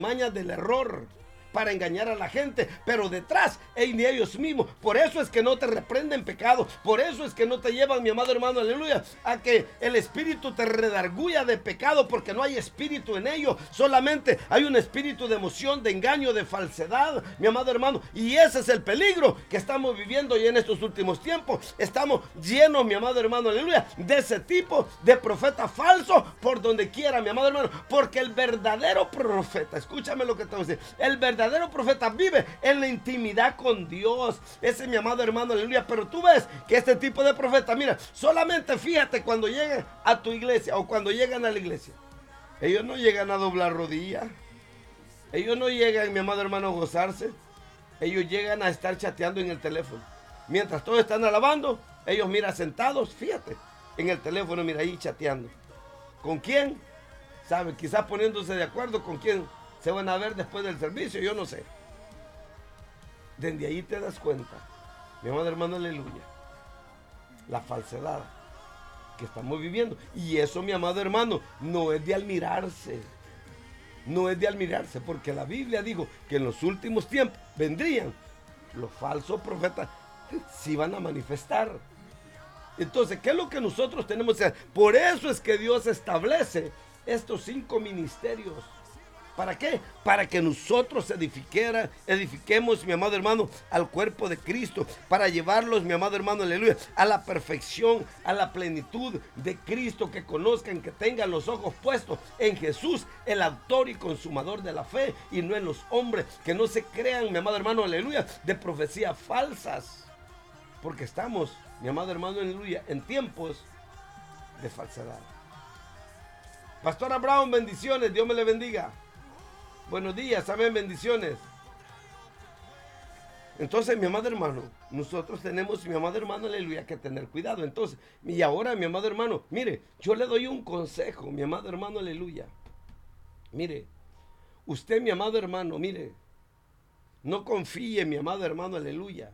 mañas del error para engañar a la gente, pero detrás ni ellos mismos. Por eso es que no te reprenden pecado, por eso es que no te llevan, mi amado hermano, aleluya, a que el espíritu te redarguya de pecado, porque no hay espíritu en ello, solamente hay un espíritu de emoción, de engaño, de falsedad, mi amado hermano, y ese es el peligro que estamos viviendo ya en estos últimos tiempos. Estamos llenos, mi amado hermano, aleluya, de ese tipo de profeta falso por donde quiera, mi amado hermano, porque el verdadero profeta, escúchame lo que te voy a decir, el verdadero profeta vive en la intimidad con Dios. Ese es mi amado hermano, aleluya. Pero tú ves que este tipo de profeta, mira, solamente fíjate cuando lleguen a tu iglesia o cuando llegan a la iglesia, ellos no llegan a doblar rodillas, ellos no llegan, mi amado hermano, a gozarse, ellos llegan a estar chateando en el teléfono. Mientras todos están alabando, ellos, mira, sentados, fíjate, en el teléfono, mira, ahí chateando. ¿Con quién? ¿Sabe? Quizás poniéndose de acuerdo con quién se van a ver después del servicio, yo no sé. Desde ahí te das cuenta, mi amado hermano, aleluya, la falsedad que estamos viviendo. Y eso, mi amado hermano, no es de admirarse. No es de admirarse, porque la Biblia dijo que en los últimos tiempos vendrían los falsos profetas, se van a manifestar. Entonces, ¿qué es lo que nosotros tenemos que hacer? Por eso es que Dios establece estos 5 ministerios. ¿Para qué? Para que nosotros edifiquemos, mi amado hermano, al cuerpo de Cristo, para llevarlos, mi amado hermano, aleluya, a la perfección, a la plenitud de Cristo, que conozcan, que tengan los ojos puestos en Jesús, el autor y consumador de la fe, y no en los hombres, que no se crean, mi amado hermano, aleluya, de profecías falsas, porque estamos, mi amado hermano, aleluya, en tiempos de falsedad. Pastora Brown, bendiciones, Dios me le bendiga. Buenos días, amén, bendiciones. Entonces, mi amado hermano, nosotros tenemos, mi amado hermano, aleluya, que tener cuidado. Entonces, y ahora, mi amado hermano, mire, yo le doy un consejo, mi amado hermano, aleluya. Mire, usted, mi amado hermano, mire, no confíe, mi amado hermano, aleluya,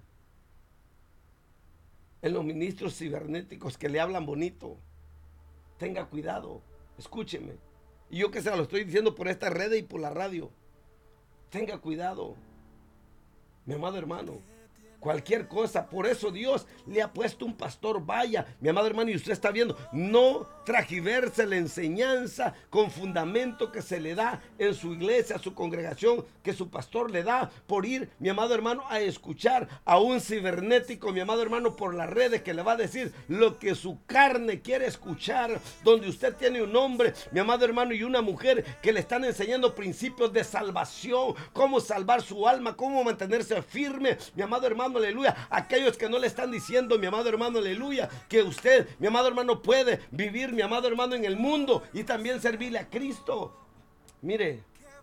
en los ministros cibernéticos que le hablan bonito. Tenga cuidado, escúcheme. Y yo que se lo estoy diciendo por esta red y por la radio. Tenga cuidado, mi amado hermano. Cualquier cosa, por eso Dios le ha puesto un pastor. Vaya, mi amado hermano, y usted está viendo, no tragiverse la enseñanza con fundamento que se le da en su iglesia, a su congregación, que su pastor le da por ir, mi amado hermano, a escuchar a un cibernético, mi amado hermano, por las redes, que le va a decir lo que su carne quiere escuchar, donde usted tiene un hombre, mi amado hermano, y una mujer que le están enseñando principios de salvación, cómo salvar su alma, cómo mantenerse firme, mi amado hermano, aleluya. Aquellos que no le están diciendo, mi amado hermano, aleluya, que usted, mi amado hermano, puede vivir, mi amado hermano, en el mundo y también servirle a Cristo. Mire,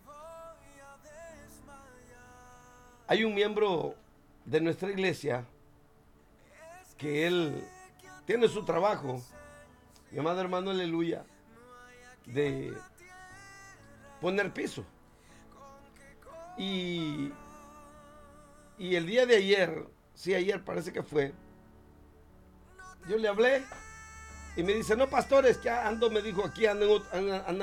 hay un miembro de nuestra iglesia que él tiene su trabajo, mi amado hermano, aleluya, de poner piso. Y el día de ayer, sí, ayer parece que fue, yo le hablé y me dice, no, pastores, que ando, me dijo, aquí anda en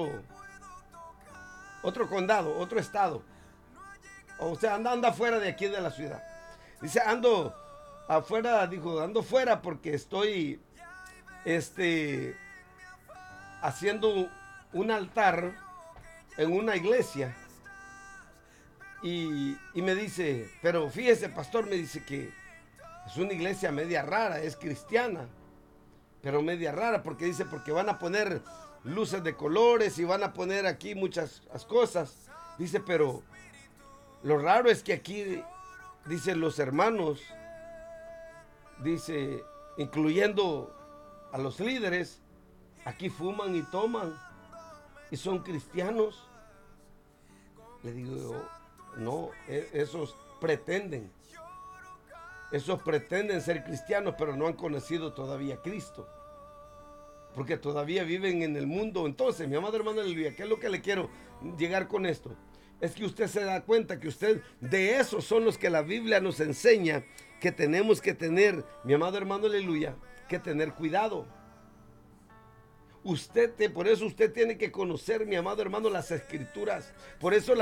otro condado, otro estado. O sea, anda fuera de aquí de la ciudad. Dice, ando afuera, dijo, ando fuera porque estoy, haciendo un altar en una iglesia. Y me dice, pero fíjese, pastor, me dice que es una iglesia media rara, es cristiana, pero media rara, porque dice, porque van a poner luces de colores y van a poner aquí muchas cosas. Dice, pero lo raro es que aquí, dice, los hermanos, dice, incluyendo a los líderes, aquí fuman y toman y son cristianos. Le digo yo, no, esos pretenden ser cristianos, pero no han conocido todavía a Cristo, porque todavía viven en el mundo. Entonces, mi amado hermano, aleluya, ¿qué es lo que le quiero llegar con esto? Es que usted se da cuenta que usted, de esos son los que la Biblia nos enseña que tenemos que tener, mi amado hermano, aleluya, que tener cuidado. Por eso usted tiene que conocer, mi amado hermano, las escrituras. Por eso